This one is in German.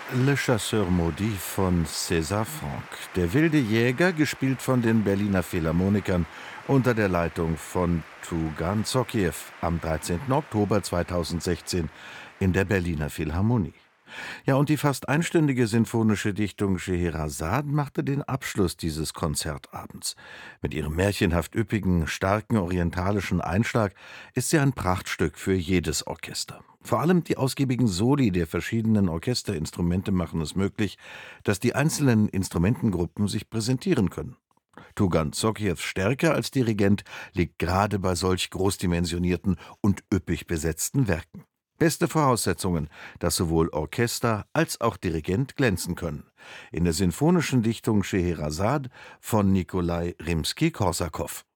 Le Chasseur Maudit von César Franck. Der wilde Jäger, gespielt von den Berliner Philharmonikern unter der Leitung von Tugan Zokiew am 13. Oktober 2016 in der Berliner Philharmonie. Ja, und die fast einstündige sinfonische Dichtung Scheherazade machte den Abschluss dieses Konzertabends. Mit ihrem märchenhaft üppigen, starken orientalischen Einschlag ist sie ein Prachtstück für jedes Orchester. Vor allem die ausgiebigen Soli der verschiedenen Orchesterinstrumente machen es möglich, dass die einzelnen Instrumentengruppen sich präsentieren können. Tugan Zokiews Stärke als Dirigent liegt gerade bei solch großdimensionierten und üppig besetzten Werken. Beste Voraussetzungen, dass sowohl Orchester als auch Dirigent glänzen können. In der sinfonischen Dichtung Scheherazade von Nikolai Rimski-Korsakow.